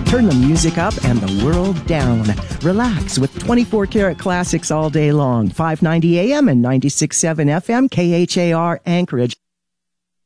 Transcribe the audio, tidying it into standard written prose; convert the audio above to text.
Turn the music up and the world down. Relax with 24-karat classics all day long. 590 AM and 96.7 FM, KHAR Anchorage.